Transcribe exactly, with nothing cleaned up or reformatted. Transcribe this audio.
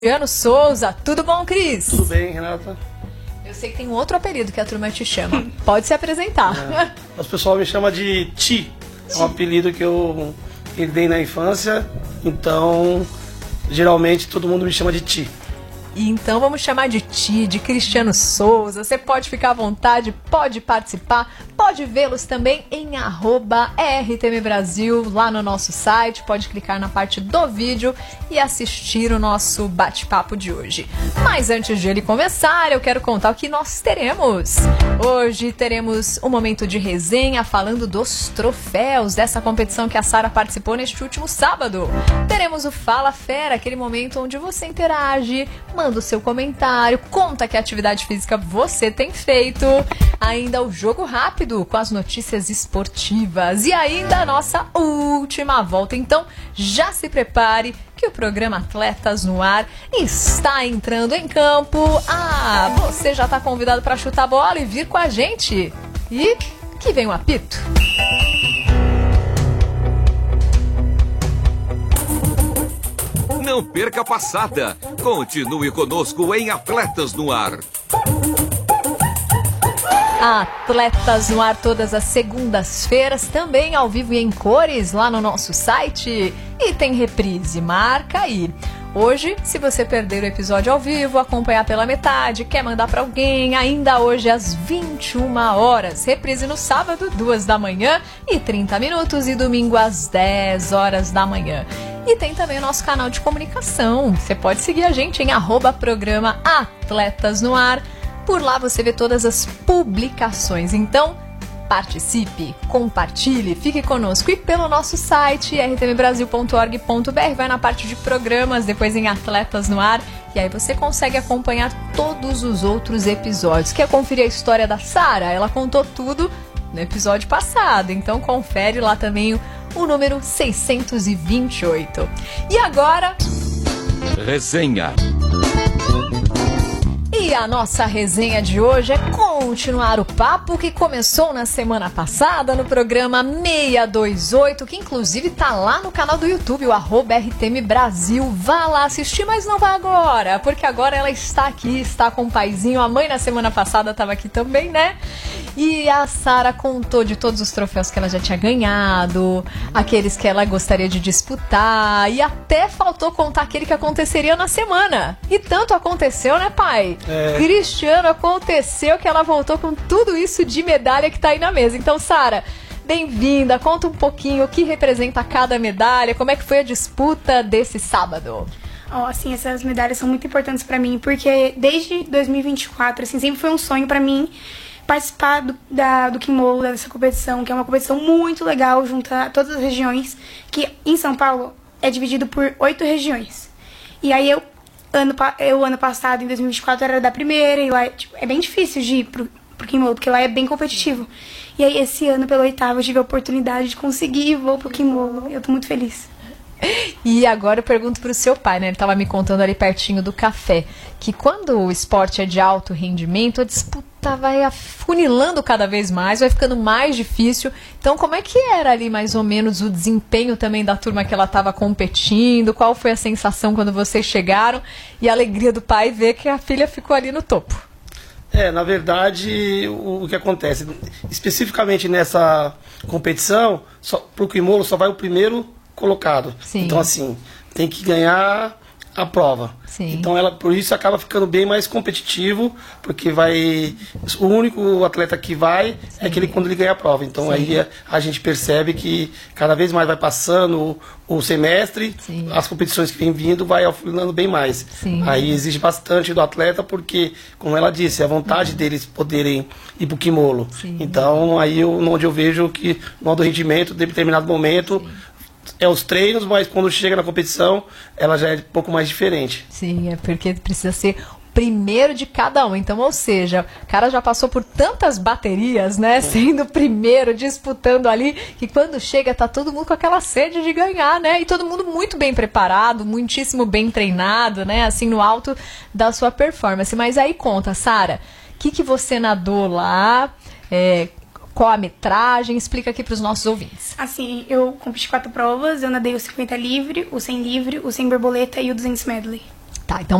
Cristiano Souza, tudo bom, Cris? Tudo bem, Renata? Eu sei que tem um outro apelido que a turma te chama. Pode se apresentar. É. O pessoal me chama de Ti. É um apelido que eu herdei na infância, então geralmente todo mundo me chama de Ti. Então vamos chamar de Ti, de Cristiano Souza. Você pode ficar à vontade, pode participar, pode vê-los também em arroba R T M Brasil, lá no nosso site. Pode clicar na parte do vídeo e assistir o nosso bate-papo de hoje. Mas antes de ele começar, eu quero contar o que nós teremos. Hoje teremos um momento de resenha falando dos troféus dessa competição que a Sara participou neste último sábado. Teremos o Fala Fera, aquele momento onde você interage, manda o seu comentário, conta que atividade física você tem feito. Ainda o Jogo Rápido com as notícias esportivas. E ainda a nossa última volta. Então já se prepare que o programa Atletas no Ar está entrando em campo. Ah, você já está convidado para chutar a bola e vir com a gente. E que vem o apito. Não perca a passada. Continue conosco em Atletas no Ar. Atletas no Ar todas as segundas-feiras, também ao vivo e em cores lá no nosso site. E tem reprise, marca aí. Hoje, se você perder o episódio ao vivo, acompanhar pela metade, quer mandar para alguém, ainda hoje às vinte e uma horas. Reprise no sábado, duas da manhã e trinta minutos, e domingo às dez horas da manhã. E tem também o nosso canal de comunicação. Você pode seguir a gente em arroba programa Atletas no Ar. Por lá você vê todas as publicações. Então, participe, compartilhe, fique conosco. E pelo nosso site, r t m brasil ponto org ponto b r, vai na parte de programas, depois em Atletas no Ar. E aí você consegue acompanhar todos os outros episódios. Quer conferir a história da Sara? Ela contou tudo no episódio passado. Então confere lá também o, o número seiscentos e vinte e oito. E agora... Resenha. E a nossa resenha de hoje é continuar o papo que começou na semana passada no programa seiscentos e vinte e oito, que inclusive tá lá no canal do YouTube, o arroba R T M Brasil. Vá lá assistir, mas não vá agora, porque agora ela está aqui, está com o paizinho. A mãe na semana passada estava aqui também, né? E a Sara contou de todos os troféus que ela já tinha ganhado, aqueles que ela gostaria de disputar, e até faltou contar aquele que aconteceria na semana. E tanto aconteceu, né, pai? É. Cristiano, aconteceu que ela voltou com tudo isso de medalha que tá aí na mesa. Então, Sara, bem-vinda. Conta um pouquinho o que representa cada medalha, como é que foi a disputa desse sábado. Oh, assim, essas medalhas são muito importantes pra mim, porque desde dois mil e vinte e quatro, assim, sempre foi um sonho pra mim participar do, da, do Kimolo, dessa competição, que é uma competição muito legal, junta todas as regiões, que em São Paulo é dividido por oito regiões. E aí eu Ano, eu, ano passado, em dois mil e vinte e quatro, era da primeira, e lá tipo, é bem difícil de ir pro, pro Kimolo, porque lá é bem competitivo. E aí, esse ano, pelo oitavo, eu tive a oportunidade de conseguir e vou pro Kimolo. Eu tô muito feliz. E agora eu pergunto pro seu pai, né? Ele tava me contando ali pertinho do café, que quando o esporte é de alto rendimento, a disputa vai afunilando cada vez mais, vai ficando mais difícil. Então, como é que era ali mais ou menos o desempenho também da turma que ela estava competindo? Qual foi a sensação quando vocês chegaram? E a alegria do pai ver que a filha ficou ali no topo? É, na verdade, o, o que acontece, especificamente nessa competição, só, pro Kimolo só vai o primeiro colocado. Sim. Então, assim, tem que ganhar a prova. Sim. Então, ela por isso acaba ficando bem mais competitivo, porque vai o único atleta que vai Sim. é aquele quando ele ganha a prova. Então, Sim. aí a, a gente percebe que cada vez mais vai passando o, o semestre, Sim. as competições que vem vindo vai afunilando bem mais. Sim. Aí exige bastante do atleta, porque, como ela disse, é a vontade uhum. deles poderem ir pro Kimolo. Sim. Então, aí eu, onde eu vejo que no alto rendimento, de determinado momento, Sim. é os treinos, mas quando chega na competição, ela já é um pouco mais diferente. Sim, é porque precisa ser o primeiro de cada um. Então, ou seja, o cara já passou por tantas baterias, né? É. Sendo o primeiro, disputando ali, que quando chega tá todo mundo com aquela sede de ganhar, né? E todo mundo muito bem preparado, muitíssimo bem treinado, né? Assim, no alto da sua performance. Mas aí conta, Sara, o que, que você nadou lá? É... Qual a metragem? Explica aqui para os nossos ouvintes. Assim, eu competi quatro provas, eu nadei o cinquenta livre, o cem livre, o cem borboleta e o duzentos medley. Tá, então